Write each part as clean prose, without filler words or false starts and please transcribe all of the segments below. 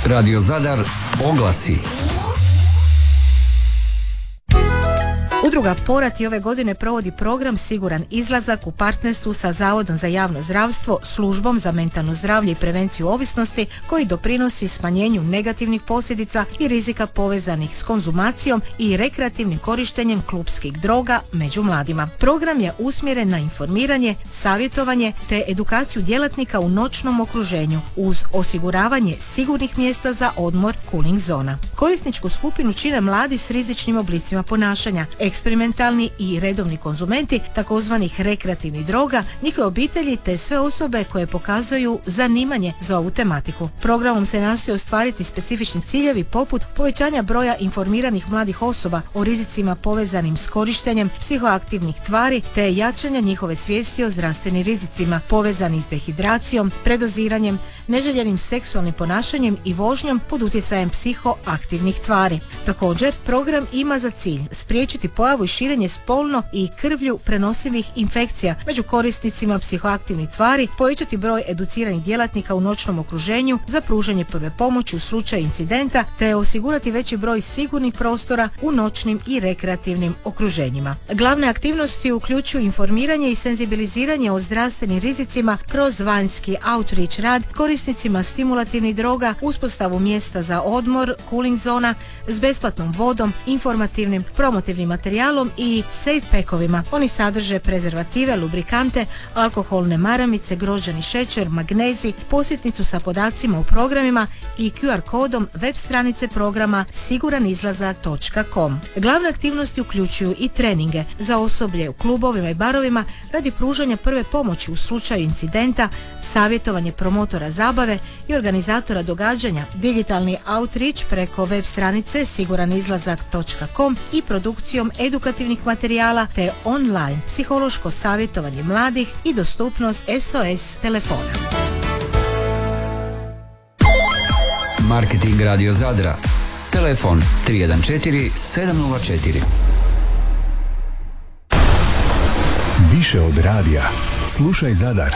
Radio Zadar oglasi. Udruga Porat i ove godine provodi program Siguran izlazak u partnerstvu sa Zavodom za javno zdravstvo, Službom za mentalno zdravlje i prevenciju ovisnosti, koji doprinosi smanjenju negativnih posljedica i rizika povezanih s konzumacijom i rekreativnim korištenjem klupskih droga među mladima. Program je usmjeren na informiranje, savjetovanje te edukaciju djelatnika u noćnom okruženju uz osiguravanje sigurnih mjesta za odmor, cooling zona. Korisničku skupinu čine mladi s rizičnim oblicima ponašanja, eksperimentalni i redovni konzumenti takozvanih rekreativnih droga, njihove obitelji te sve osobe koje pokazuju zanimanje za ovu tematiku. Programom se nastoji ostvariti specifični ciljevi poput povećanja broja informiranih mladih osoba o rizicima povezanim s korištenjem psihoaktivnih tvari te jačanja njihove svijesti o zdravstvenim rizicima povezanih s dehidracijom, predoziranjem, neželjenim seksualnim ponašanjem i vožnjom pod utjecajem psihoaktivnih tvari. Također, program ima za cilj spriječiti pojavu i širenje spolno i krvlju prenosivih infekcija među korisnicima psihoaktivnih tvari, povećati broj educiranih djelatnika u noćnom okruženju za pružanje prve pomoći u slučaju incidenta te osigurati veći broj sigurnih prostora u noćnim i rekreativnim okruženjima. Glavne aktivnosti uključuju informiranje i senzibiliziranje o zdravstvenim rizicima kroz vanjski outreach rad korisnicima stimulativnih droga, uspostavu mjesta za odmor, cooling zona s besplatnom vodom, informativnim, promotivnim materijalom i safe packovima. Oni sadrže prezervative, lubrikante, alkoholne maramice, grožđani šećer, magnezij, posjetnicu sa podacima u programima i QR kodom web stranice programa siguranizlazak.com. Glavne aktivnosti uključuju i treninge za osoblje u klubovima i barovima radi pružanja prve pomoći u slučaju incidenta, savjetovanje promotora zabave i organizatora događanja, digitalni outreach preko web stranice siguranizlazak.com i produkcijom edukativnih materijala te online psihološko savjetovanje mladih i dostupnost SOS telefona. Marketing Radio Zadra. Telefon 314 704. Više od radija. Slušaj Zadar.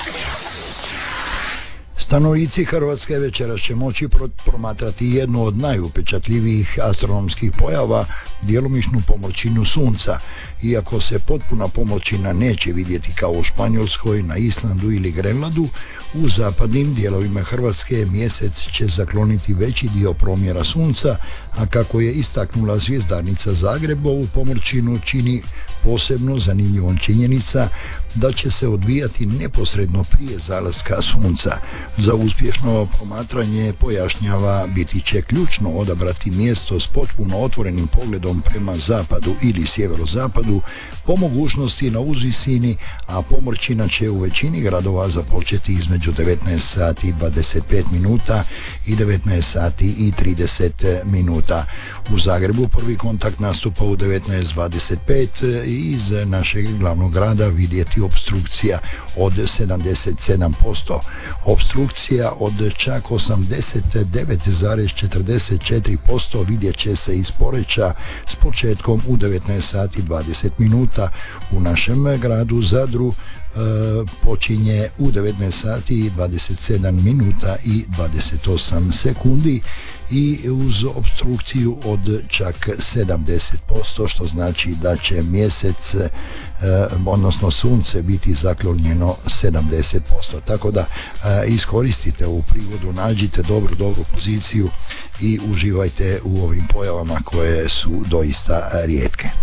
Stanovnici Hrvatske večeras će moći promatrati jednu od najupečatljivijih astronomskih pojava, djelomičnu pomrčinu sunca. Iako se potpuna pomrčina neće vidjeti kao u Španjolskoj, na Islandu ili Grenlandu, u zapadnim dijelovima Hrvatske mjesec će zakloniti veći dio promjera sunca, a kako je istaknula zvjezdarnica Zagreb, ovu pomrčinu čini posebno zanimljivom činjenica da će se odvijati neposredno prije zalaska sunca. Za uspješno promatranje, pojašnjava, biti će ključno odabrati mjesto s potpuno otvorenim pogledom prema zapadu ili sjeverozapadu, po mogućnosti na uzvisini, a pomrčina će u većini gradova započeti između 19 sati i 25 minuta i 19 sati i 30 minuta. U Zagrebu prvi kontakt nastupa u 19:25 i iz našeg glavnog grada vidjeti opstrukcija od 77%. Opstrukcija od čak 89,44% vidjet će se iz Poreča s početkom u 19 sati 20 minuta. U našem gradu Zadru počinje u 19 sati i 27 minuta i 28 sekundi i uz opstrukciju od čak 70%, što znači da će mjesec, odnosno sunce, biti zaklonjeno 70%. Tako da iskoristite ovu prigodu, nađite dobru poziciju i uživajte u ovim pojavama koje su doista rijetke.